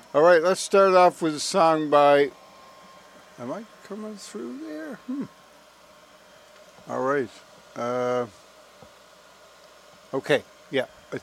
All right, let's start off with a song by. Am I coming through there? All right. Okay.